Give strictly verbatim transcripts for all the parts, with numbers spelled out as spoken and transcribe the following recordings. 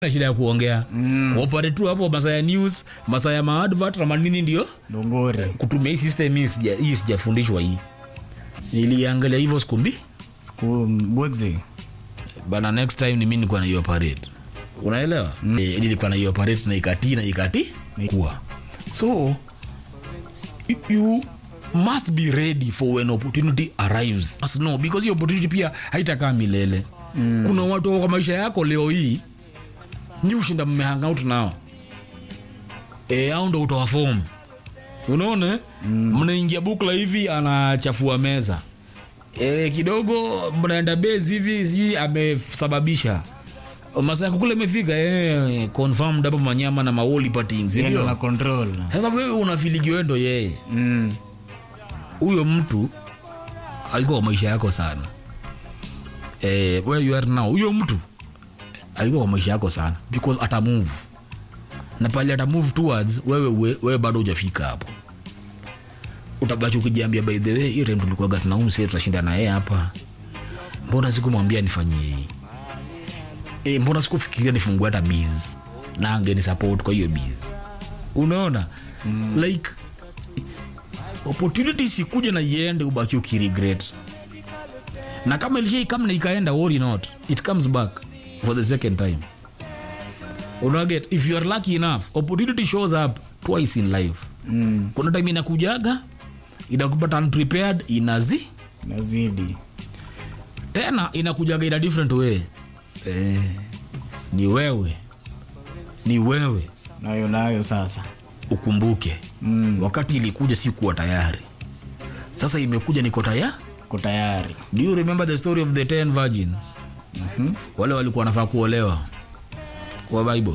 na shida ya kuongea. Mm. Kuoperate tu hapo masaa ya news, masaa ya maadvert na manini ndio Dongore. Kutumia hii system hii sija hii sijafundishwa hii. Niliangalia hivyo sikumbi. Siku bwegze. Bana next time ni mimi nilikuwa na hiyo operate. Unaelewa? Mm. E, nilikuwa na hiyo operate na ikati na ikati kuwa. So you must be ready for when opportunity arrives. As no, because your opportunity pia haitakaa milele. Mm. Kuna watu kwa maisha yako leo hii ni ushinda mmehang out nao. Eh, hao ndo utoa form. Unaona? Mm. Mnaingia bukla hivi anachafua meza. Eh, kidogo mnaenda base hivi sijui amesababisha. Masaa kukule imefika eh confirm double manyama na maoli patings ndio na control. Sasa wewe unafiligi wendo yeye. Mm. Huyo mtu alikuwa kwa maisha yako sana. Eh, where you are now, huyo mtu alikuwa kwa maisha yako sana because ata move. Na pale ata move towards wewe wewe, wewe bado hujafika hapo. Utabaki ukijiambia by the way hiyo time tulikuwa gat na umse tutashinda na yeye hapa. Mbona sikumwambia nifanyie hii? Eh, mbona sikufikiria nifungue hata biz na angeni support kwa hiyo biz. Unaona? Mm. Like opportunity sikuje na iende ubaki ukiregret. Na kama ilishai kama na ikaenda worry not, it comes back for the second time. Unaget, if you are lucky enough, opportunity shows up twice in life. Mm. Kuna time inakujaga inakupata unprepared, inazi nazidi tena inakujaga in a different way. Eh, ni wewe ni wewe nayo nayo sasa ukumbuke. Mm. Wakati ilikuja sikuwa tayari, sasa imekuja niko tayari ko tayari. Do you remember the story of the ten virgins? Mhm. Wale walikuwa nafaa kuolewa kwa Bible,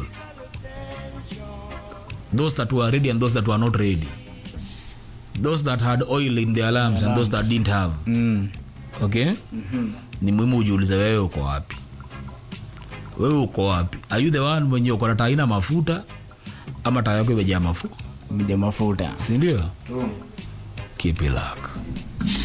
those that were ready and those that were not ready, those that had oil in their lamps and those that didn't have. Mm. Okay. Mhm. Ni muhimu ujiulize wewe uko wapi, wewe uko wapi? Are you the one mwenye uko na taina mafuta ama taa yako imejaa mafuta? Imejaa mafuta, si ndio? Keep it luck.